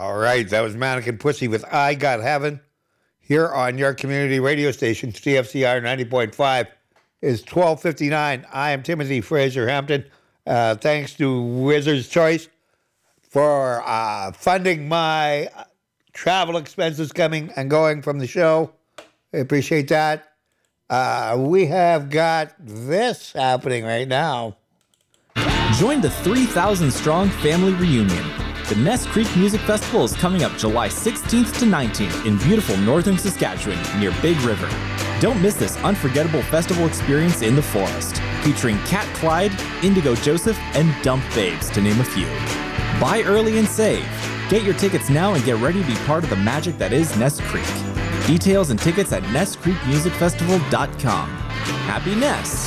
All right, that was Mannequin Pussy with I Got Heaven here on your community radio station, CFCR 90.5. It's 12:59. I am Timothy Fraser Hampton. Thanks to Wizard's Choice for funding my travel expenses coming and going from the show. I appreciate that. We have got this happening right now. Join the 3,000-strong family reunion. The Ness Creek Music Festival is coming up July 16th to 19th in beautiful northern Saskatchewan near Big River. Don't miss this unforgettable festival experience in the forest, featuring Cat Clyde, Indigo Joseph, and Dump Babes, to name a few. Buy early and save. Get your tickets now and get ready to be part of the magic that is Ness Creek. Details and tickets at NessCreekMusicFestival.com. Happy Ness!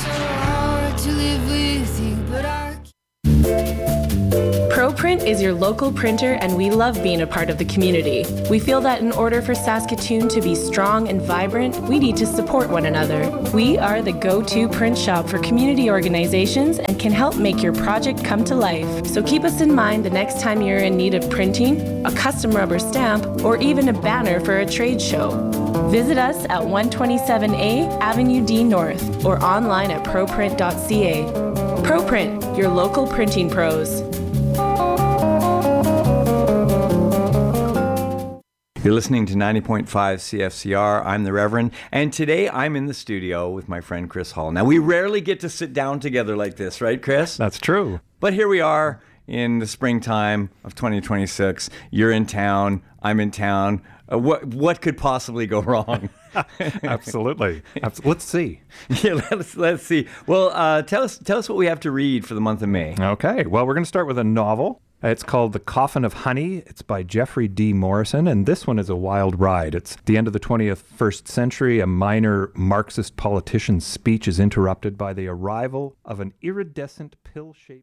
ProPrint is your local printer, and we love being a part of the community. We feel that in order for Saskatoon to be strong and vibrant, we need to support one another. We are the go-to print shop for community organizations and can help make your project come to life. So keep us in mind the next time you're in need of printing, a custom rubber stamp, or even a banner for a trade show. Visit us at 127A Avenue D North or online at proprint.ca. ProPrint, your local printing pros. You're listening to 90.5 CFCR. I'm the Reverend, and today I'm in the studio with my friend Chris Hall. Now, we rarely get to sit down together like this, right, Chris? That's true. But here we are in the springtime of 2026. You're in town. I'm in town. What could possibly go wrong? Absolutely. Let's see. Yeah, let's see. Well, tell us what we have to read for the month of May. Okay. Well, we're going to start with a novel. It's called The Coffin of Honey. It's by Jeffrey D. Morrison, and this one is a wild ride. It's the end of the 21st century. A minor Marxist politician's speech is interrupted by the arrival of an iridescent pill-shaped...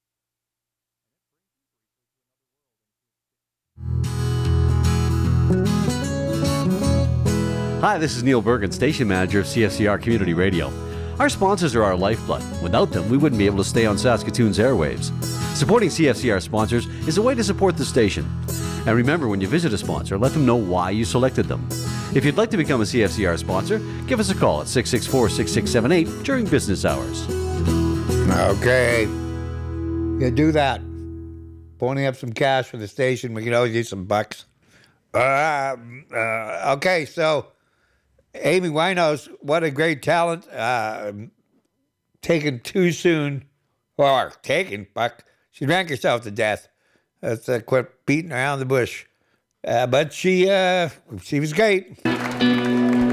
Hi, this is Neil Bergen, station manager of CFCR Community Radio. Our sponsors are our lifeblood. Without them, we wouldn't be able to stay on Saskatoon's airwaves. Supporting CFCR sponsors is a way to support the station. And remember, when you visit a sponsor, let them know why you selected them. If you'd like to become a CFCR sponsor, give us a call at 664-6678 during business hours. Okay. Yeah, do that. Pony up some cash for the station. We can always use some bucks. Okay, so Amy Winehouse, what a great talent. Taken too soon. Or taken, fuck. She drank herself to death. Let's quit beating around the bush. But she was great.